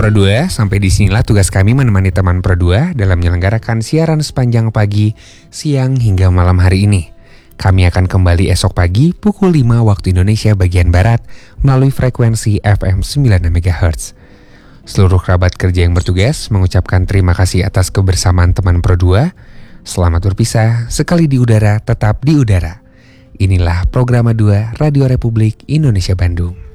Pro 2, sampai disinilah tugas kami menemani teman Pro 2 dalam menyelenggarakan siaran sepanjang pagi, siang hingga malam hari ini. Kami akan kembali esok pagi pukul 5 waktu Indonesia bagian Barat melalui frekuensi FM 96 MHz. Seluruh kerabat kerja yang bertugas mengucapkan terima kasih atas kebersamaan teman Pro 2. Selamat berpisah, sekali di udara tetap di udara. Inilah Programa 2 Radio Republik Indonesia Bandung.